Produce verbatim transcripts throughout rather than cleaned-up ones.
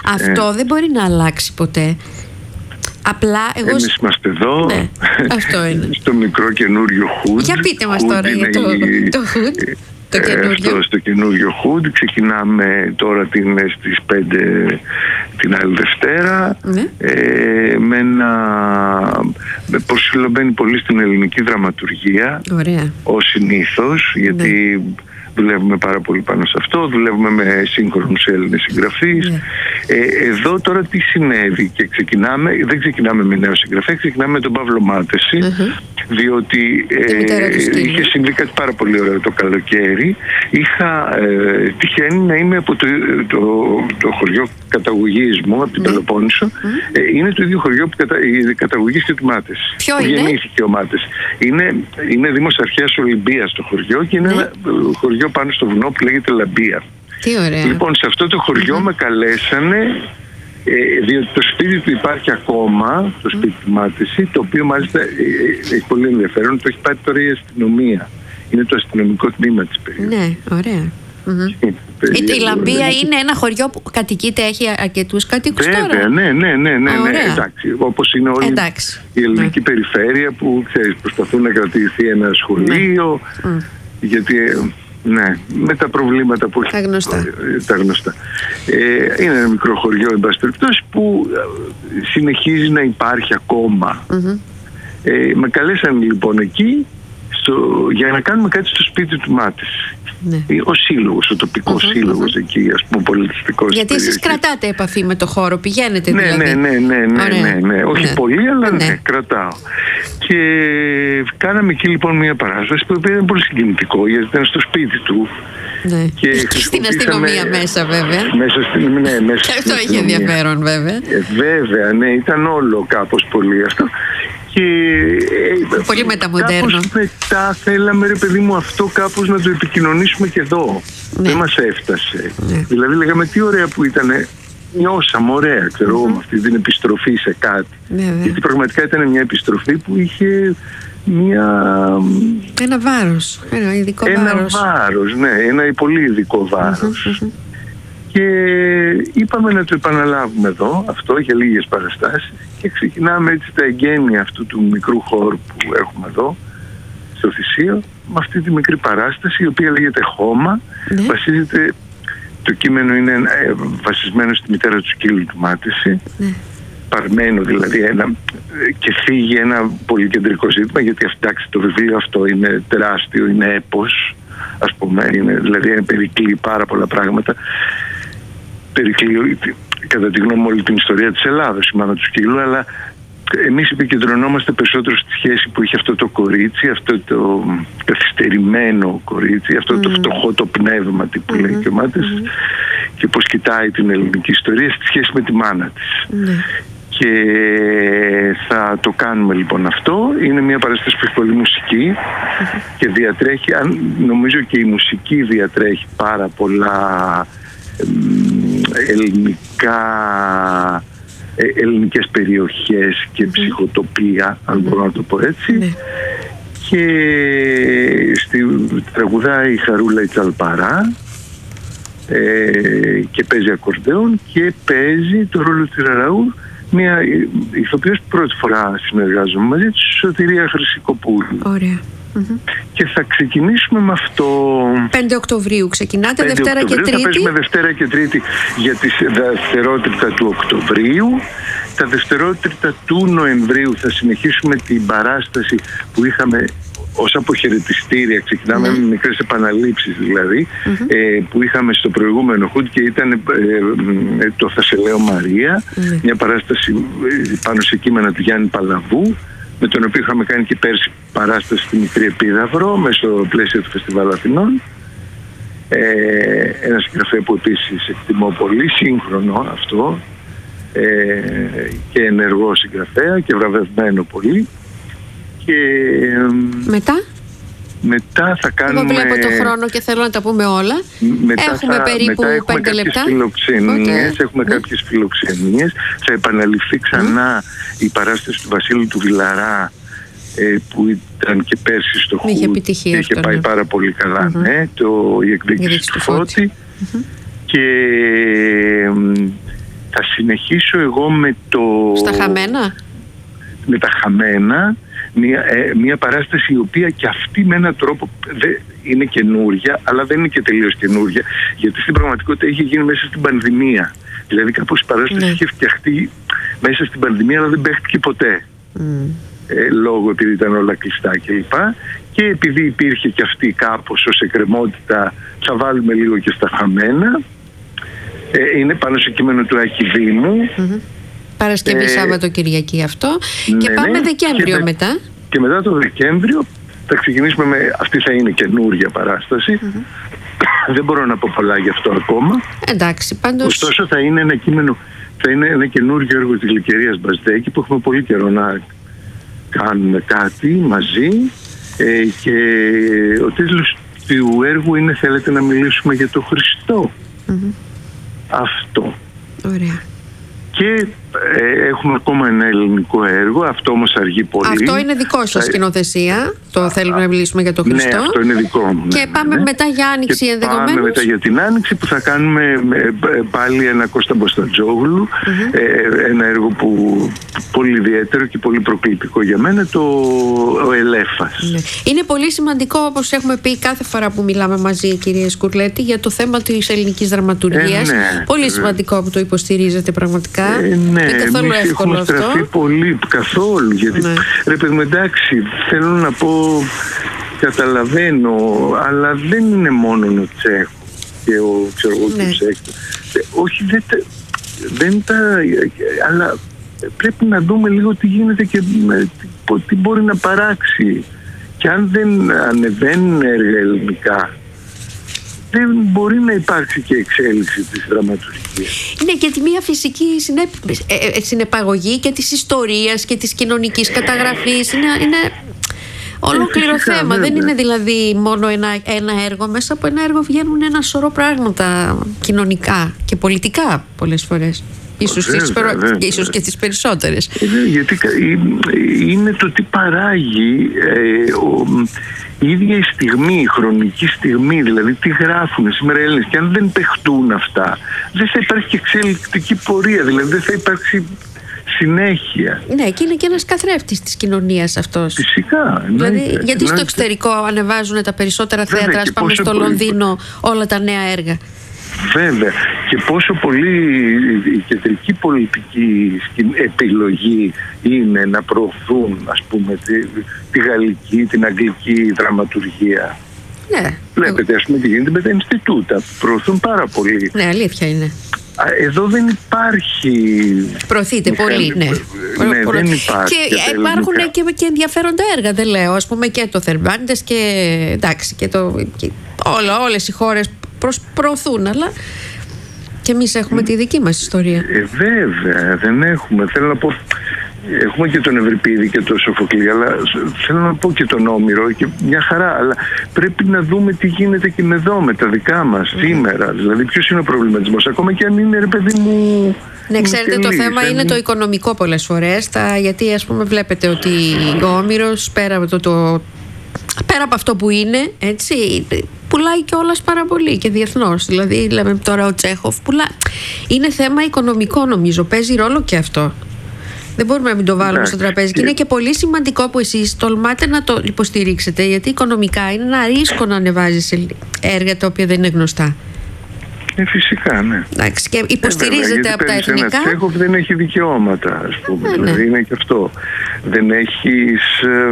Αυτό ε, δεν μπορεί να αλλάξει ποτέ. Απλά εγώ... Εμείς είμαστε εδώ, ναι, αυτό είναι. στο μικρό καινούριο Hood. Για πείτε μας τώρα για το, η... το Hood. Το καινούριο. Αυτό, στο καινούριο Hood. Ξεκινάμε τώρα την, στις πέντε την άλλη Δευτέρα, ναι. ε, με ένα με προσφυλωμένη πολύ στην ελληνική δραματουργία. Ωραία. Ως συνήθως, γιατί ναι. δουλεύουμε πάρα πολύ πάνω σε αυτό, δουλεύουμε με σύγχρονους Έλληνες συγγραφείς. Yeah. Ε, εδώ τώρα τι συνέβη και ξεκινάμε, δεν ξεκινάμε με νέο συγγραφέα, ξεκινάμε με τον Παύλο Μάτεση, uh-huh. διότι ε, είχε συμβεί κάτι πάρα πολύ ωραίο το καλοκαίρι. Είχα ε, τυχαίνει να είμαι από το, το, το χωριό καταγωγής μου, από την yeah. Πελοπόννησο. Uh-huh. Ε, είναι το ίδιο χωριό που κατα, η καταγωγής και του Μάτεση. Ποιο που είναι? Γεννήθηκε ο Μάτεση. Είναι, είναι Δήμος Αρχαίας Ολυμπίας το χωριό και είναι yeah. ένα χωριό πάνω στο βουνό που λέγεται Λαμπία. Τι ωραία. Λοιπόν, σε αυτό το χωριό mm-hmm. με καλέσανε, ε, διότι το σπίτι του υπάρχει ακόμα, το σπίτι mm-hmm. του Μάτεση, το οποίο μάλιστα ε, ε, έχει πολύ ενδιαφέρον, το έχει πάρει τώρα η αστυνομία. Είναι το αστυνομικό τμήμα της περίοδου. Ναι, ωραία. Mm-hmm. Η, η Λαμπία είναι ένα χωριό που κατοικείται, έχει αρκετούς κατοίκους τώρα. Βέβαια, ναι, ναι, ναι, ναι, ναι. Εντάξει, όπως είναι όλη εντάξει. η ελληνική ναι. περιφέρεια που ξέρεις, προσπαθούν να κρατηθεί ένα σχολείο, ναι. mm. γιατί... Ναι, με τα προβλήματα που έχει. Τα γνωστά. Τα γνωστά. Ε, είναι ένα μικρό χωριό, εν πάση περιπτώσει, που συνεχίζει να υπάρχει ακόμα. Mm-hmm. Ε, με καλέσαν λοιπόν εκεί στο, για να κάνουμε κάτι στο σπίτι του Μάτεση. Ναι. Ο σύλλογος, ο τοπικός mm-hmm, σύλλογος mm-hmm. εκεί, ας πούμε, πολιτιστικός. Γιατί εσείς κρατάτε επαφή με το χώρο, πηγαίνετε ναι, δηλαδή. Ναι, ναι, ναι, ναι, ναι, ναι, ναι. Όχι ναι. πολύ, αλλά ναι. ναι, κρατάω. Και κάναμε εκεί λοιπόν μια παράσταση που ήταν πολύ συγκινητικό, γιατί ήταν στο σπίτι του. Ναι. Και στην αστυνομία μέσα βέβαια. Μέσα στην, ναι, μέσα και αυτό είχε ενδιαφέρον βέβαια. Ε, βέβαια, ναι, ήταν όλο κάπως πολύ αυτό. Και πολύ μεταμοντέρνο. Κάπως μετά θέλαμε, ρε παιδί μου, αυτό κάπως να το επικοινωνήσουμε και εδώ. Ναι. Δεν μας έφτασε. Ναι. Δηλαδή λέγαμε τι ωραία που ήταν. Νιώσαμε ωραία, ξέρω εγώ, mm-hmm. με αυτή την επιστροφή σε κάτι. Ναι, γιατί πραγματικά ήταν μια επιστροφή που είχε μια... Ένα βάρος, ένα ειδικό ένα βάρος. Ένα βάρος, ναι, ένα πολύ ειδικό βάρος. Mm-hmm. Και είπαμε να το επαναλάβουμε εδώ, αυτό για λίγες παραστάσεις, και ξεκινάμε έτσι τα εγγένεια αυτού του μικρού χώρου που έχουμε εδώ, στο Θησίο, με αυτή τη μικρή παράσταση, η οποία λέγεται Χώμα, ναι. βασίζεται... Το κείμενο είναι ε, βασισμένο στη μητέρα του σκύλου του Μάτεση, ναι. παρμένο δηλαδή ένα, και φύγει ένα πολύ κεντρικό ζήτημα, γιατί εντάξει, το βιβλίο αυτό είναι τεράστιο, είναι έπος, ας πούμε, είναι, δηλαδή περικλεί πάρα πολλά πράγματα. Περικλεί κατά τη γνώμη όλη την ιστορία της Ελλάδος, η μάνα του σκύλου, αλλά εμείς επικεντρωνόμαστε περισσότερο στη σχέση που είχε αυτό το κορίτσι, αυτό το καθυστερημένο κορίτσι, αυτό mm. το φτωχό το πνεύμα που mm-hmm. λέει και ο Μάτες, mm-hmm. και πώς κοιτάει την ελληνική ιστορία στη σχέση με τη μάνα της. Mm. Και θα το κάνουμε λοιπόν αυτό. Είναι μια παράσταση που έχει πολύ μουσική mm-hmm. και διατρέχει, αν, νομίζω και η μουσική διατρέχει πάρα πολλά ε, ελληνικά... ελληνικές περιοχές και mm-hmm. ψυχοτοπία, αν mm-hmm. μπορώ να το πω έτσι. Mm-hmm. Και στη τραγουδάει η Χαρούλα η Τσαλπαρά ε, και παίζει ακορντεόν και παίζει το ρόλο της Ραραού μια ηθοποιός που πρώτη φορά συνεργάζομαι μαζί της, Σωτηρία Χρυσικοπούλου. Ωραία. Mm-hmm. Και θα ξεκινήσουμε με αυτό. πέντε Οκτωβρίου ξεκινάτε, πέντε Δευτέρα Οκτωβρίου, και Τρίτη. Θα παίζουμε Δευτέρα και Τρίτη για τις δευτερότριτα του Οκτωβρίου. Τα δευτερότριτα του Νοεμβρίου θα συνεχίσουμε την παράσταση που είχαμε ως αποχαιρετιστήρια. Ξεκινάμε mm-hmm. με μικρές επαναλήψεις δηλαδή, mm-hmm. ε, που είχαμε στο προηγούμενο Χουντ και ήταν ε, ε, το Θα σε λέω Μαρία, mm-hmm. μια παράσταση ε, πάνω σε κείμενα του Γιάννη Παλαβού, με τον οποίο είχαμε κάνει και πέρσι παράσταση στη Μικρή Επίδαυρο μέσα στο πλαίσιο του Φεστιβάλ Αθηνών. Ε, ένα συγγραφέα που επίσης εκτιμώ πολύ, σύγχρονο αυτό, ε, και ενεργό συγγραφέα και βραβευμένο πολύ. Και μετά μετά θα κάνουμε... Εγώ βλέπω το χρόνο και θέλω να τα πούμε όλα. Μετά έχουμε θα, περίπου μετά έχουμε πέντε λεπτά. Φιλοξενίες, okay. Έχουμε ναι. κάποιες φιλοξενίες. Θα επαναληφθεί ξανά mm. η παράσταση του Βασίλου του Βιλαρά, ε, που ήταν και πέρσι στο Χουντ. Είχε επιτυχία. Είχε αυτό, πάει ναι. πάρα πολύ καλά. Mm-hmm. Ναι, το, η εκδίκηση του Φώτη. Mm-hmm. Και θα συνεχίσω εγώ με το... Στα χαμένα. Με τα χαμένα, μια, ε, μια παράσταση η οποία και αυτή με έναν τρόπο δε, είναι καινούρια, αλλά δεν είναι και τελείως καινούρια, γιατί στην πραγματικότητα είχε γίνει μέσα στην πανδημία. Δηλαδή κάπως η παράσταση ναι. είχε φτιαχτεί μέσα στην πανδημία, αλλά δεν παίχτηκε ποτέ. Mm. Ε, λόγω επειδή ήταν όλα κλειστά κλπ. Και επειδή υπήρχε και αυτή κάπως ως εκκρεμότητα, θα βάλουμε λίγο και στα χαμένα. Ε, είναι πάνω σε κείμενο του Άκη Δήμου. Mm-hmm. Παρασκευή, ε, Σάββατο, Κυριακή αυτό. Ναι, και πάμε ναι, Δεκέμβριο και μετά. Και μετά το Δεκέμβριο θα ξεκινήσουμε με... Αυτή θα είναι καινούρια παράσταση. Mm-hmm. Δεν μπορώ να πω πολλά γι' αυτό ακόμα. Εντάξει, πάντως... Ωστόσο θα είναι ένα κείμενο, θα είναι ένα καινούργιο έργο της Γλυκερίας Μπασδέκη που έχουμε πολύ καιρό να κάνουμε κάτι μαζί. Ε, και ο τίτλος του έργου είναι «Θέλετε να μιλήσουμε για τον Χριστό». Mm-hmm. Αυτό. Ωραία. Και ε, έχουμε ακόμα ένα ελληνικό έργο, αυτό όμως αργεί πολύ. Αυτό είναι δικό σας σκηνοθεσία, το α, θέλουμε να μιλήσουμε για τον Χριστό. Ναι, αυτό είναι δικό μου. Και ναι, πάμε ναι. μετά για Άνοιξη ενδεχομένως. Πάμε μετά για την Άνοιξη που θα κάνουμε πάλι ένα Κώστα Μποστατζόγλου, mm-hmm. ε, ένα έργο που πολύ ιδιαίτερο και πολύ προκλητικό για μένα, το ο Ελέφας. Ναι. Είναι πολύ σημαντικό, όπως έχουμε πει κάθε φορά που μιλάμε μαζί, κυρία Σκουρλέτη, για το θέμα της ελληνικής δραματουργίας. Ε, ναι, πολύ ε, σημαντικό που το υποστηρίζετε πραγματικά. Ε, ναι, είναι καθόλου εύκολο έχουμε στραφεί αυτό. πολύ, καθόλου. Γιατί ναι. ρε παιδί μου, εντάξει, θέλω να πω, καταλαβαίνω, αλλά δεν είναι μόνο ο Τσέχο και ο ξέρω εγώ ναι. Τσέχο. Όχι, δεν τα, δεν τα, αλλά πρέπει να δούμε λίγο τι γίνεται και τι μπορεί να παράξει. Και αν δεν ανεβαίνουν έργα ελληνικά, δεν μπορεί να υπάρξει και εξέλιξη της δραματουργίας. Είναι γιατί μια φυσική συνέπ... ε, συνεπαγωγή και της ιστορίας και της κοινωνικής καταγραφής. Είναι, είναι ολόκληρο φυσικά, θέμα. Βέβαια. Δεν είναι δηλαδή μόνο ένα, ένα έργο. Μέσα από ένα έργο βγαίνουν ένα σωρό πράγματα κοινωνικά και πολιτικά πολλές φορές. Ίσως, βέβαια, τις, βέβαια, βέβαια. ίσως και τις περισσότερες. Ε, γιατί είναι το τι παράγει ε, ο, η ίδια η στιγμή, η χρονική στιγμή, δηλαδή τι γράφουν σήμερα οι Έλληνες. Και αν δεν παιχτούν αυτά, δεν θα υπάρχει και εξελικτική πορεία, δηλαδή δεν θα υπάρξει συνέχεια. Ναι, και είναι και ένας καθρέφτης της κοινωνίας αυτός. Φυσικά. Δηλαδή, ναι, γιατί ναι, στο ναι. εξωτερικό ανεβάζουν τα περισσότερα θέατρα, ας πάμε στο Λονδίνο, όλα τα νέα έργα. Βέβαια. Και πόσο πολύ η κεντρική πολιτική επιλογή είναι να προωθούν, ας πούμε, τη, τη γαλλική, την αγγλική δραματουργία. Ναι. Βλέπετε, ας πούμε, τι γίνεται με τα Ινστιτούτα. Προωθούν πάρα πολύ. Ναι, αλήθεια είναι. Εδώ δεν υπάρχει... Προωθείτε πολύ, ναι. Ναι, δεν υπάρχει. Και υπάρχουν και, και ενδιαφέροντα έργα, δεν λέω. Ας πούμε και το Θερμπάντες και εντάξει, και το, και όλα, όλες οι χώρες προς, προωθούν, αλλά και εμείς έχουμε τη δική μας ιστορία. Ε, βέβαια, δεν έχουμε. Θέλω να πω, έχουμε και τον Ευρυπίδη και τον Σοφοκλή, αλλά θέλω να πω και τον Όμηρο και μια χαρά, αλλά πρέπει να δούμε τι γίνεται και με εδώ, με τα δικά μας mm. σήμερα. Δηλαδή ποιος είναι ο προβληματισμός, ακόμα και αν είναι, ρε παιδί μου... Ναι, ξέρετε, το θέμα είναι το οικονομικό πολλές φορές, τα, γιατί ας πούμε βλέπετε ότι ο Όμηρος πέρα από, το, το, πέρα από αυτό που είναι, έτσι, πουλάει κιόλας πάρα πολύ και διεθνώς. Δηλαδή, λέμε τώρα ο Τσέχοφ πουλά. Είναι θέμα οικονομικό, νομίζω. Παίζει ρόλο και αυτό. Δεν μπορούμε να μην το βάλουμε στο τραπέζι. Και είναι και πολύ σημαντικό που εσείς τολμάτε να το υποστηρίξετε, γιατί οικονομικά είναι ένα ρίσκο να ανεβάζεις έργα τα οποία δεν είναι γνωστά. Ε, φυσικά, ναι. Εντάξει, και υποστηρίζεται ε, από τα εθνικά. Ένα Τσέχοφ δεν έχει δικαιώματα, ας πούμε. Ε, δηλαδή ναι. είναι και αυτό. Δεν έχεις.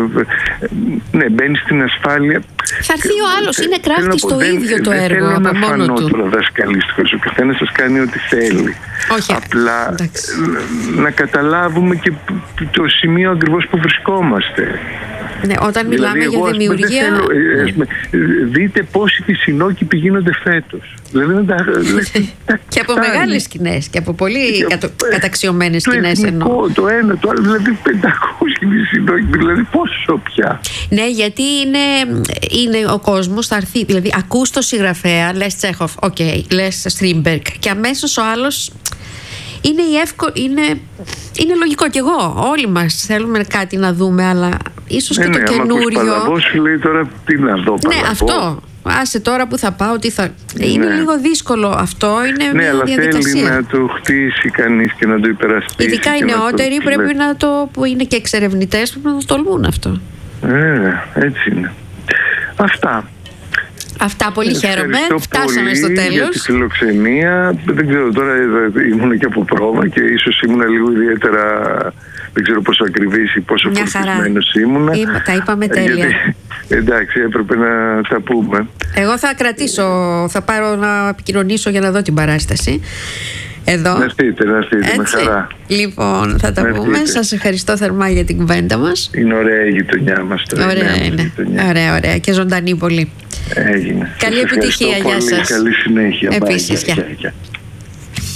Ναι, μπαίνει στην ασφάλεια. Θα έρθει ο άλλος, είναι κράχτης το δεν, ίδιο το δεν έργο θέλω από να μόνο φανώ του. Τώρα δασκαλίστικος, ο καθένας σας κάνει ό,τι θέλει. Όχι, απλά εντάξει. να καταλάβουμε και το σημείο ακριβώς που βρισκόμαστε. Ναι, όταν μιλάμε δηλαδή, για εγώ, δημιουργία. Θέλω, ε, πούμε, δείτε πόσοι φυσινόκηποι γίνονται φέτος. Δηλαδή, τα, και από μεγάλες σκηνές και από πολύ κατο, καταξιωμένες σκηνές εννοώ. Το ένα, το άλλο, δηλαδή πεντακόσιοι φυσινόκηποι, δηλαδή πόσο πια. Ναι, γιατί είναι, είναι ο κόσμος, θα έρθει. Δηλαδή, ακούς το συγγραφέα, λες Τσέχοφ, οκ, okay, λες Στρίμπεργκ, και αμέσως ο άλλος. Είναι, η εύκο... είναι... είναι λογικό κι εγώ. Όλοι μας θέλουμε κάτι να δούμε, αλλά ίσως ναι, και το ναι, καινούριο. Παλαβό σου λέει τώρα τι να δω. Ναι, αυτό. άσε τώρα που θα πάω, τι θα... Ναι. Είναι λίγο δύσκολο αυτό, είναι ναι, μια αλλά διαδικασία. Θέλει να το χτίσει κανείς και να το υπερασπίσει. Ειδικά οι νεότεροι το... πρέπει να το, που είναι και εξερευνητές, πρέπει να το τολμούν αυτό. Ε, έτσι είναι. Αυτά. Αυτά, πολύ χαίρομαι. Φτάσαμε πολύ στο τέλος. Για τη φιλοξενία. Δεν ξέρω, τώρα ήμουν και από πρόβα και ίσως ήμουν λίγο ιδιαίτερα, δεν ξέρω πόσο ακριβής ή πόσο φορτισμένος ήμουν. Είπα, τα είπαμε τέλεια. Γιατί, εντάξει, έπρεπε να τα πούμε. Εγώ θα κρατήσω, θα πάρω να επικοινωνήσω για να δω την παράσταση. Εδώ. Να έρθείτε, να έρθετε, με χαρά. Λοιπόν, θα τα να πούμε. Σας ευχαριστώ θερμά για την κουβέντα μας. Είναι ωραία η γειτονιά μας τώρα. Ωραία είναι. Ωραία, ωραία. Και ζωντανή πολύ. Έγινε. Καλή επιτυχία. Γεια σας. Καλή συνέχεια. Επίσης, γεια.